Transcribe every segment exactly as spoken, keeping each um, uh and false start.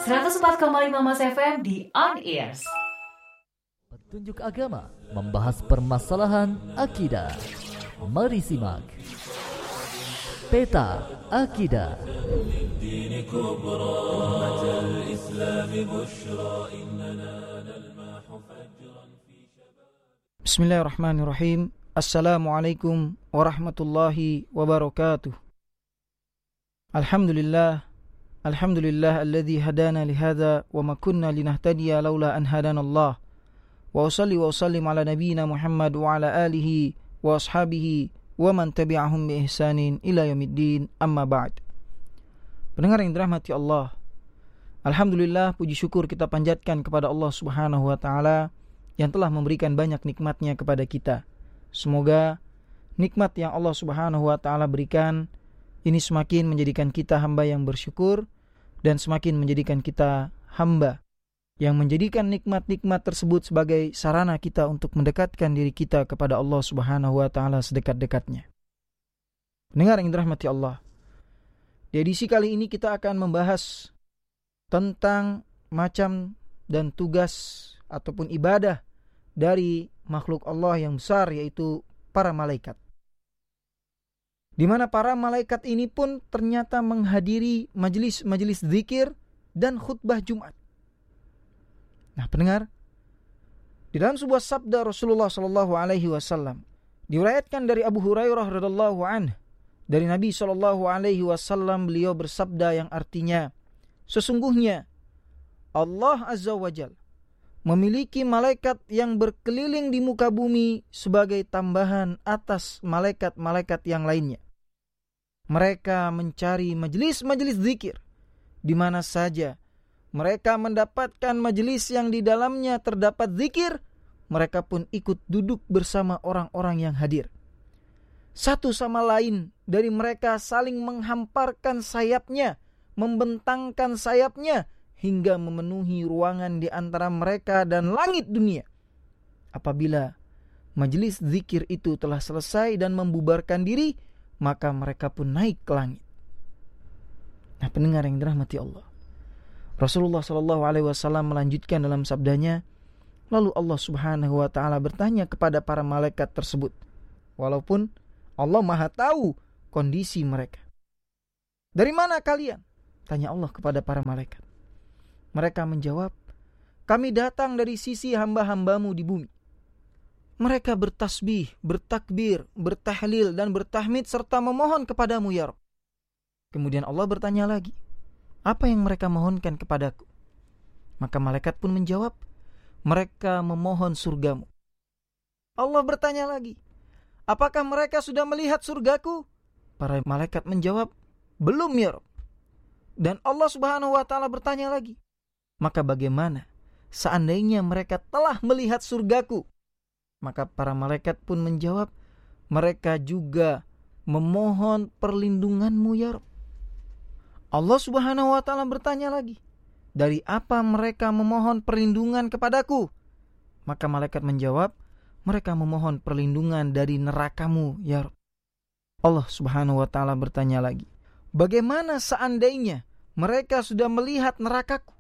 seratus empat koma lima Mas F M di On Ears. Petunjuk agama membahas permasalahan akidah. Mari simak Peta Akidah. Bismillahirrahmanirrahim. Assalamualaikum warahmatullahi wabarakatuh. Alhamdulillah. Alhamdulillah alladzi hadana lihadza wa ma kunna linahtadiya laula an hadanallah. Wa usalli wa usallim ala nabiyyina Muhammad wa ala alihi wa ashabihi wa man tabi'ahum bi ihsanin ila yaumiddin, amma ba'd. Pendengar yang dirahmati Allah, alhamdulillah, puji syukur kita panjatkan kepada Allah Subhanahu wa taala yang telah memberikan banyak nikmatnya kepada kita. Semoga nikmat yang Allah Subhanahu wa taala berikan ini semakin menjadikan kita hamba yang bersyukur dan semakin menjadikan kita hamba yang menjadikan nikmat-nikmat tersebut sebagai sarana kita untuk mendekatkan diri kita kepada Allah Subhanahu wa taala sedekat-dekatnya. Pendengar yang dirahmati Allah, di edisi kali ini kita akan membahas tentang macam dan tugas ataupun ibadah dari makhluk Allah yang besar, yaitu para malaikat. Di mana para malaikat ini pun ternyata menghadiri majelis-majelis zikir dan khutbah Jumat. Nah, pendengar, di dalam sebuah sabda Rasulullah sallallahu alaihi wasallam diriwayatkan dari Abu Hurairah radhiyallahu anhu, dari Nabi sallallahu alaihi wasallam, beliau bersabda yang artinya, sesungguhnya Allah Azza wa Jalla memiliki malaikat yang berkeliling di muka bumi sebagai tambahan atas malaikat-malaikat yang lainnya. Mereka mencari majelis-majelis zikir di mana saja mereka mendapatkan majelis yang di dalamnya terdapat zikir, mereka pun ikut duduk bersama orang-orang yang hadir. Satu sama lain dari mereka saling menghamparkan sayapnya, membentangkan sayapnya hingga memenuhi ruangan di antara mereka dan langit dunia. Apabila majelis zikir itu telah selesai dan membubarkan diri, maka mereka pun naik ke langit. Nah, pendengar yang dirahmati Allah, Rasulullah sallallahu alaihi wasallam melanjutkan dalam sabdanya, lalu Allah Subhanahu wa taala bertanya kepada para malaikat tersebut, walaupun Allah Maha tahu kondisi mereka. Dari mana kalian? Tanya Allah kepada para malaikat. Mereka menjawab, kami datang dari sisi hamba-hambamu di bumi. Mereka bertasbih, bertakbir, bertahlil dan bertahmid serta memohon kepadamu ya Rabb. Kemudian Allah bertanya lagi, apa yang mereka mohonkan kepadaku? Maka malaikat pun menjawab, mereka memohon surgamu. Allah bertanya lagi, apakah mereka sudah melihat surgaku? Para malaikat menjawab, belum ya Rabb. Dan Allah Subhanahu wa taala bertanya lagi, maka bagaimana seandainya mereka telah melihat surgaku? Maka para malaikat pun menjawab, mereka juga memohon perlindunganmu ya Rabb. Allah Subhanahu wa taala bertanya lagi, dari apa mereka memohon perlindungan kepadaku? Maka malaikat menjawab, mereka memohon perlindungan dari nerakamu ya Rabb. Allah Subhanahu wa taala bertanya lagi, bagaimana seandainya mereka sudah melihat nerakaku?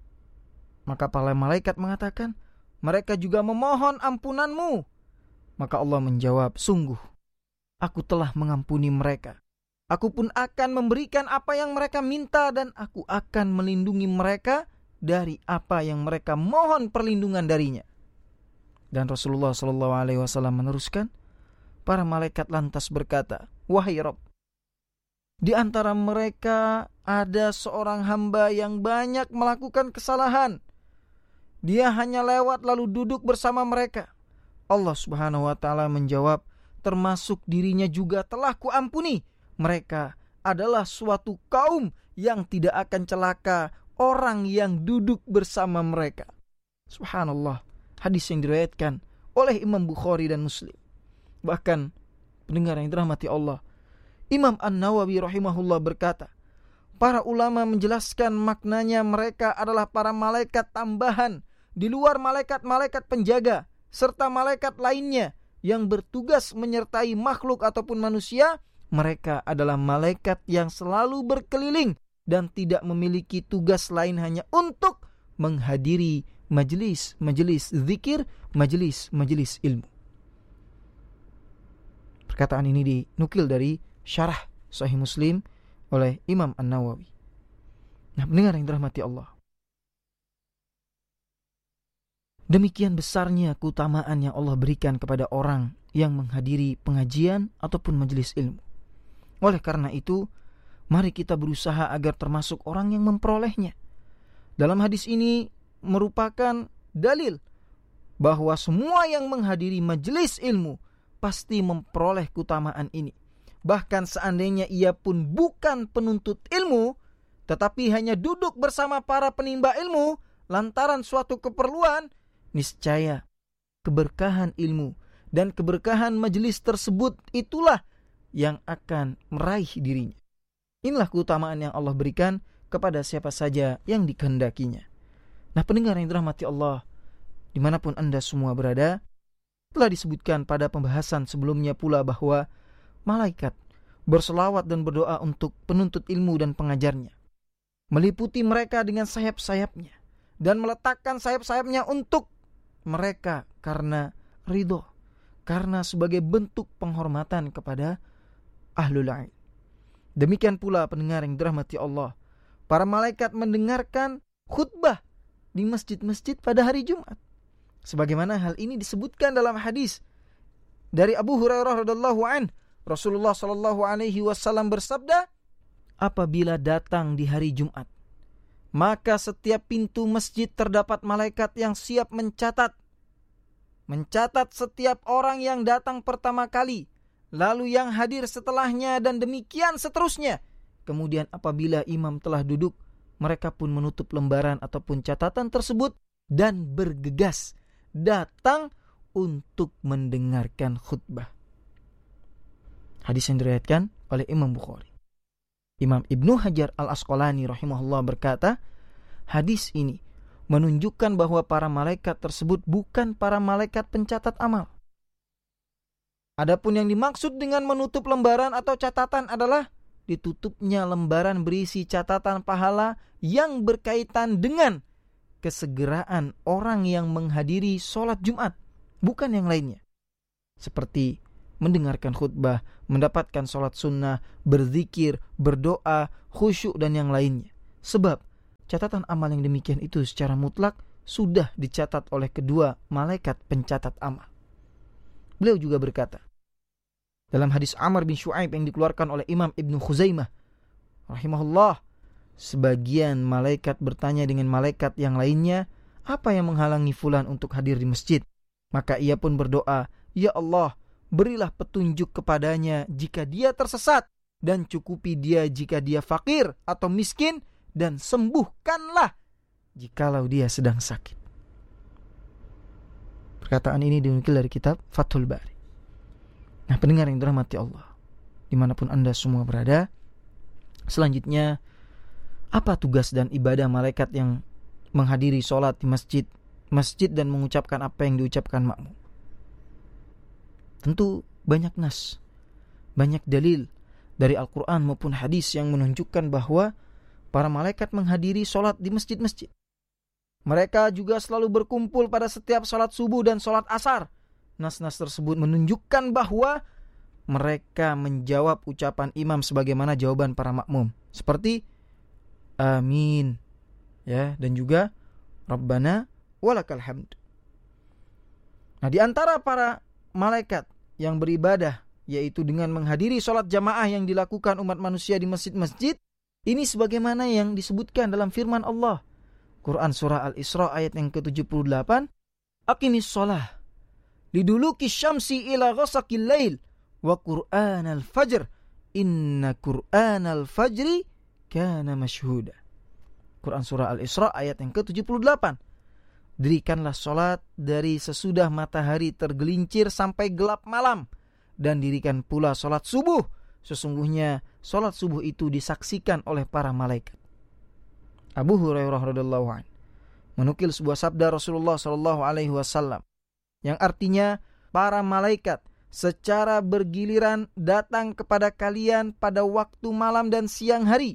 Maka para malaikat mengatakan, mereka juga memohon ampunanmu. Maka Allah menjawab, sungguh aku telah mengampuni mereka. Aku pun akan memberikan apa yang mereka minta dan aku akan melindungi mereka dari apa yang mereka mohon perlindungan darinya. Dan Rasulullah sallallahu alaihi wasallam meneruskan, para malaikat lantas berkata, wahai Rabb, di antara mereka ada seorang hamba yang banyak melakukan kesalahan. Dia hanya lewat lalu duduk bersama mereka. Allah Subhanahu wa taala menjawab, termasuk dirinya juga telah kuampuni. Mereka adalah suatu kaum yang tidak akan celaka orang yang duduk bersama mereka. Subhanallah, hadis yang diriwayatkan oleh Imam Bukhari dan Muslim. Bahkan pendengar yang dirahmati Allah, Imam An-Nawawi rahimahullah berkata, para ulama menjelaskan maknanya mereka adalah para malaikat tambahan di luar malaikat-malaikat penjaga serta malaikat lainnya yang bertugas menyertai makhluk ataupun manusia. Mereka adalah malaikat yang selalu berkeliling dan tidak memiliki tugas lain hanya untuk menghadiri majelis-majelis zikir, majelis-majelis ilmu. Perkataan ini dinukil dari syarah Sahih Muslim oleh Imam An-Nawawi. Nah, pendengar yang dirahmati Allah, demikian besarnya keutamaan yang Allah berikan kepada orang yang menghadiri pengajian ataupun majelis ilmu. Oleh karena itu, mari kita berusaha agar termasuk orang yang memperolehnya. Dalam hadis ini merupakan dalil bahwa semua yang menghadiri majelis ilmu pasti memperoleh keutamaan ini. Bahkan seandainya ia pun bukan penuntut ilmu, tetapi hanya duduk bersama para penimba ilmu lantaran suatu keperluan, niscaya keberkahan ilmu dan keberkahan majelis tersebut itulah yang akan meraih dirinya. Inilah keutamaan yang Allah berikan kepada siapa saja yang dikehendakinya. Nah, pendengar yang dirahmati Allah, dimanapun Anda semua berada, telah disebutkan pada pembahasan sebelumnya pula bahwa malaikat berselawat dan berdoa untuk penuntut ilmu dan pengajarnya, meliputi mereka dengan sayap-sayapnya dan meletakkan sayap-sayapnya untuk mereka karena ridho, karena sebagai bentuk penghormatan kepada ahlul ilm. Demikian pula pendengar yang dirahmati Allah, para malaikat mendengarkan khutbah di masjid-masjid pada hari Jumat. Sebagaimana hal ini disebutkan dalam hadis dari Abu Hurairah radhiyallahu anhu, Rasulullah sallallahu alaihi wasallam bersabda, apabila datang di hari Jumat, maka setiap pintu masjid terdapat malaikat yang siap mencatat. Mencatat setiap orang yang datang pertama kali, lalu yang hadir setelahnya, dan demikian seterusnya. Kemudian apabila imam telah duduk, mereka pun menutup lembaran ataupun catatan tersebut dan bergegas datang untuk mendengarkan khutbah. Hadis yang diriwayatkan oleh Imam Bukhari. Imam Ibnu Hajar Al-Asqalani rahimahullah berkata, hadis ini menunjukkan bahwa para malaikat tersebut bukan para malaikat pencatat amal. Adapun yang dimaksud dengan menutup lembaran atau catatan adalah ditutupnya lembaran berisi catatan pahala yang berkaitan dengan kesegeraan orang yang menghadiri sholat Jumat, bukan yang lainnya. Seperti mendengarkan khutbah, mendapatkan sholat sunnah, berzikir, berdoa, khusyuk, dan yang lainnya. Sebab catatan amal yang demikian itu secara mutlak sudah dicatat oleh kedua malaikat pencatat amal. Beliau juga berkata, dalam hadis Amr bin Shu'aib yang dikeluarkan oleh Imam Ibnu Khuzaimah rahimahullah, sebagian malaikat bertanya dengan malaikat yang lainnya, apa yang menghalangi fulan untuk hadir di masjid? Maka ia pun berdoa, ya Allah, berilah petunjuk kepadanya jika dia tersesat, dan cukupi dia jika dia fakir atau miskin, dan sembuhkanlah jikalau dia sedang sakit. Perkataan ini dinukil dari kitab Fathul Bari. Nah, pendengar yang dirahmati Allah, dimanapun Anda semua berada, selanjutnya, apa tugas dan ibadah malaikat yang menghadiri sholat di masjid, masjid dan mengucapkan apa yang diucapkan makmum? Tentu banyak nas, banyak dalil dari Al-Quran maupun hadis yang menunjukkan bahwa para malaikat menghadiri sholat di masjid-masjid. Mereka juga selalu berkumpul pada setiap sholat subuh dan sholat asar. Nas-nas tersebut menunjukkan bahwa mereka menjawab ucapan imam sebagaimana jawaban para makmum, seperti amin, ya, dan juga Rabbana walakal hamd. Nah, di antara para malaikat yang beribadah, yaitu dengan menghadiri sholat jamaah yang dilakukan umat manusia di masjid-masjid, ini sebagaimana yang disebutkan dalam firman Allah, Quran surah Al-Isra ayat yang ke tujuh puluh delapan, aqimis sholah liduluki syamsi ila ghasaqil lail wa qur'anal fajr inna qur'anal fajri kana mashhuda. Quran surah Al-Isra ayat yang ke tujuh puluh delapan. Dirikanlah sholat dari sesudah matahari tergelincir sampai gelap malam, dan dirikan pula sholat subuh. Sesungguhnya sholat subuh itu disaksikan oleh para malaikat. Abu Hurairah radhiyallahu anhu menukil sebuah sabda Rasulullah sallallahu alaihi wasallam yang artinya, para malaikat secara bergiliran datang kepada kalian pada waktu malam dan siang hari,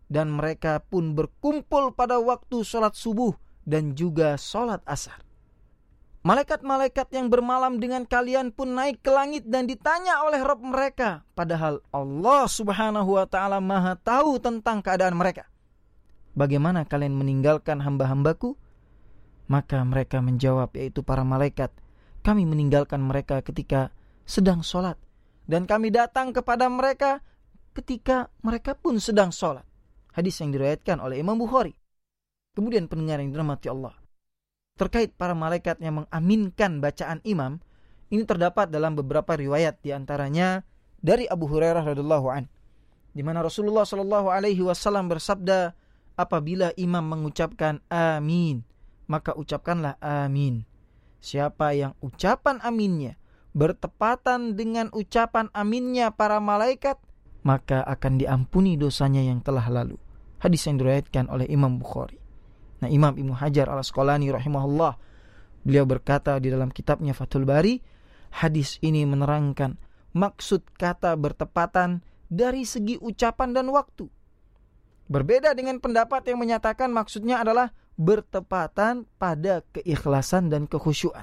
dan mereka pun berkumpul pada waktu sholat subuh dan juga sholat asar. Malaikat-malaikat yang bermalam dengan kalian pun naik ke langit dan ditanya oleh Rabb mereka. Padahal Allah subhanahu wa ta'ala maha tahu tentang keadaan mereka. Bagaimana kalian meninggalkan hamba-hambaku? Maka mereka menjawab, yaitu para malaikat, kami meninggalkan mereka ketika sedang sholat. Dan kami datang kepada mereka ketika mereka pun sedang sholat. Hadis yang diriwayatkan oleh Imam Bukhari. Kemudian pendengar yang dirahmati Allah, terkait para malaikat yang mengaminkan bacaan imam, ini terdapat dalam beberapa riwayat, di antaranya dari Abu Hurairah radhiyallahu an, di mana Rasulullah sallallahu alaihi wasallam bersabda, apabila imam mengucapkan amin, maka ucapkanlah amin. Siapa yang ucapan aminnya bertepatan dengan ucapan aminnya para malaikat, maka akan diampuni dosanya yang telah lalu. Hadis yang diriwayatkan oleh Imam Bukhari. Nah, Imam Ibnu Hajar al-Asqalani rahimahullah, beliau berkata di dalam kitabnya Fathul Bari, hadis ini menerangkan maksud kata bertepatan dari segi ucapan dan waktu. Berbeda dengan pendapat yang menyatakan maksudnya adalah bertepatan pada keikhlasan dan kekhusyuan.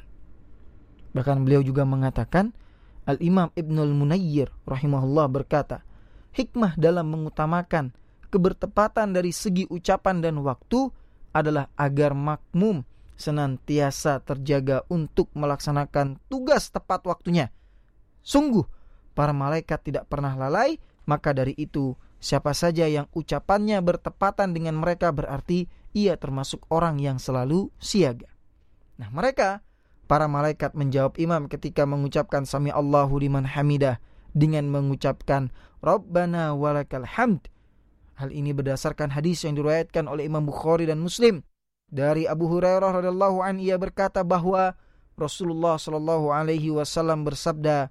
Bahkan beliau juga mengatakan, Al-Imam Ibnul Munayyir rahimahullah berkata, hikmah dalam mengutamakan kebertepatan dari segi ucapan dan waktu adalah agar makmum senantiasa terjaga untuk melaksanakan tugas tepat waktunya. Sungguh, para malaikat tidak pernah lalai, maka dari itu, siapa saja yang ucapannya bertepatan dengan mereka berarti ia termasuk orang yang selalu siaga. Nah, mereka, para malaikat menjawab imam ketika mengucapkan Sami Allahu liman hamidah dengan mengucapkan Rabbana walakal hamd. Hal ini berdasarkan hadis yang diriwayatkan oleh Imam Bukhari dan Muslim. Dari Abu Hurairah radhiyallahu anhu, ia berkata bahwa Rasulullah sallallahu alaihi wasallam bersabda,